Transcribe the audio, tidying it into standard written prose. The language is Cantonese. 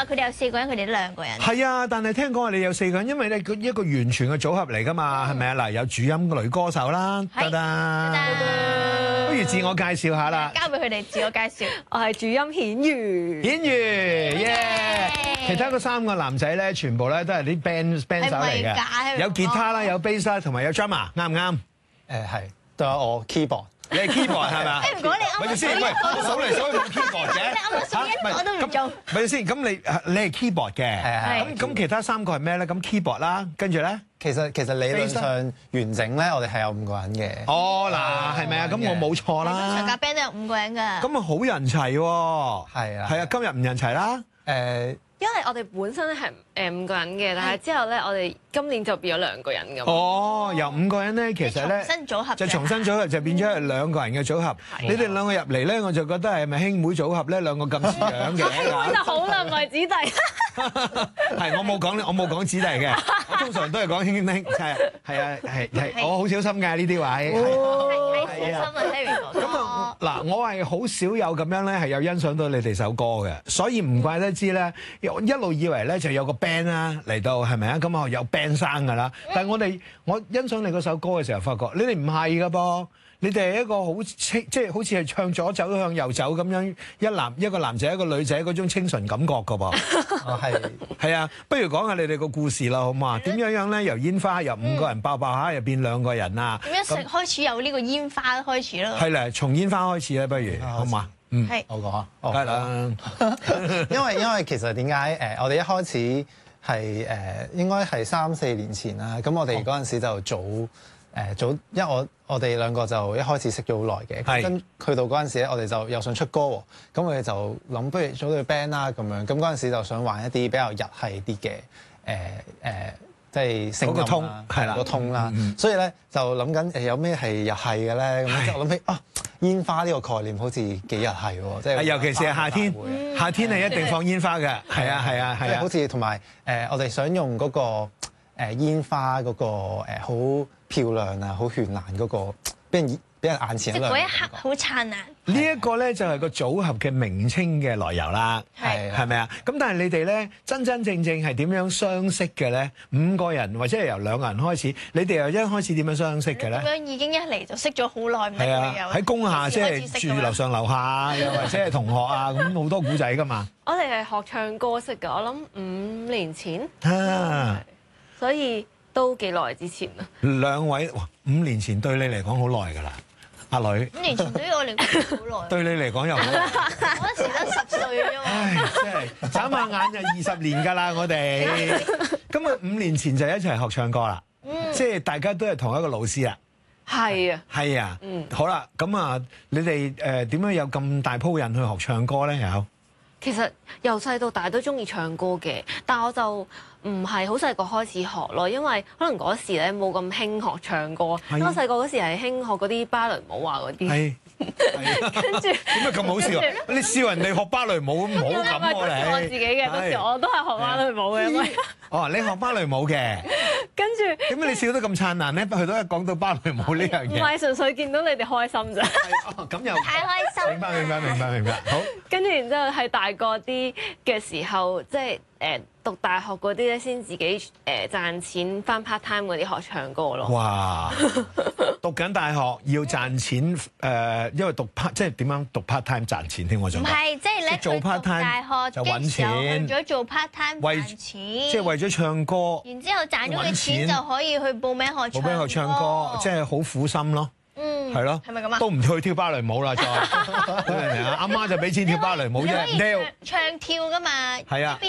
話佢哋有4個人，佢哋都2個人。 係啊，但係聽講話你有4個人，因為咧佢一個完全嘅組合嚟㗎嘛，係咪啊？嗱，有主音女歌手啦，得得，不如自我介紹下啦。 交俾佢哋自我介紹。 我係主音顯瑜。 顯瑜，耶！其他嗰3個男仔咧，全部咧都係啲 band 手嚟嘅，有吉他啦，有 bass 啦，同埋有 drummer，啱唔啱？ 係，都有我 keyboard。 你係 keyboard 係咪啊？ 唔講你啱啱先，喂，我數嚟數去冇 keyboard 嘅。 你啱啱數1個都唔中。 咪先，咁你係 keyboard 嘅， 係咁其他3個係咩咧？咁 keyboard 啦，跟住咧， 其實理論上完整咧，我哋係有5個人嘅。 哦，嗱，係咪啊？咁我冇錯啦。 通常夾 band 都有5個人㗎。 咁啊，好人齊喎。 係啊。 係啊，今日唔人齊啦。 因為我哋本身係5個人嘅，但係之後咧，我哋今年就變咗2個人咁。 哦，由5個人咧，其實咧重新組合就重新組合，就變咗係2個人嘅組合。你哋2個入嚟咧，我就覺得係咪兄妹組合咧？2個咁似樣嘅。 兄妹就好啦，唔係子弟。 係，我冇講子弟嘅，我通常都係講兄兄弟，係，我好小心嘅呢啲位。 係小心啊 Harry 哥。 咁啊，嗱，我係好少有咁樣咧，係有欣賞到你哋首歌嘅，所以唔怪得知咧，一路以為咧就有個 band 啦嚟到，係咪啊？咁啊有 band 生㗎啦，但係我欣賞你嗰首歌嘅時候，發覺你哋唔係㗎噃。你哋係一個即係好似係向左走向右走咁樣，一個男仔一個女仔嗰種清純感覺㗎噃。係啊，不如講下你哋個故事啦，好嘛？點樣咧？由煙花由5個人爆下，又變2個人啊？ 點樣開始有呢個煙花開始咯？ 係啦，從煙花開始咧，不如好嘛？ 係我講啊， 梗係啦。 因為其實點解我哋一開始係應該係3-4年前啦，咁我哋嗰陣時就早，因為我哋2個就一開始識咗好耐嘅，跟去到嗰陣時咧，我哋就又想出歌喎，咁我哋就諗不如組隊 band 啦咁樣，咁嗰陣時就想玩一啲比較日系啲嘅即係聲音啦，係啦個通啦，所以咧就諗緊有咩係日系嘅咧，咁就諗起煙花呢個概念好似幾日系喎，即係尤其是係夏天，夏天係一定放煙花嘅，係啊，即係好似同埋我哋想用嗰個煙花嗰個好漂亮啊，好絢爛嗰個，俾人眼前一亮。 嗰一刻好燦爛。 呢一個咧就係個組合嘅名稱嘅來由啦，係咪啊？咁但係你哋咧真真正正係點樣相識嘅咧？5個人或者係由2個人開始，你哋又一開始點樣相識嘅咧？ 咁樣已經一嚟就識咗好耐， 係啊，喺工廈即係住樓上樓下，又或者係同學啊，咁好多古仔噶嘛。 我哋係學唱歌識㗎，我諗5年前，所以都幾耐之前啦。 2位哇，5年前對你嚟講好耐㗎啦。阿女 5年前對於我嚟講好耐， 對你嚟講又好耐。 嗰陣時得10歲啫嘛。 唉，真係眨下眼就20年㗎啦，我哋。咁啊，5年前就一齊學唱歌啦，即係大家都係同一個老師啦。 係啊。 係啊。好啦，咁啊，你哋點樣有咁大鋪癮去學唱歌咧？有。 其實由細到大都中意唱歌嘅，但我就唔係好細個開始學咯，因為可能嗰時咧冇咁興學唱歌。因為細個嗰時係興學嗰啲芭蕾舞啊嗰啲。係。跟住點解咁好笑啊？你笑人哋學芭蕾舞咁唔好咁喎你。 我自己嘅嗰時我都係學芭蕾舞嘅，因為你學芭蕾舞嘅。跟住點解你笑得咁燦爛咧？佢都係講到芭蕾舞呢樣嘢。 唔係純粹見到你哋開心咋。 咁又太開心。 明白。好。 跟住然之後係大個啲嘅時候，即係讀大學嗰啲咧，先自己賺錢返 part time 嗰啲學唱歌咯。 哇！讀緊大學要賺錢因為即係點樣讀 part time 賺錢添？我想唔係即係咧， 做 part time 大學就揾錢， 去咗做 part time 賺錢， 即係為咗唱歌。 然之後賺咗嘅錢就可以去報名學唱歌， 即係好苦心咯。係咯， 係咪咁啊？ 都唔去跳芭蕾舞啦，再明唔明啊？阿媽就俾錢跳芭蕾舞啫， 唱跳㗎嘛。 係啊。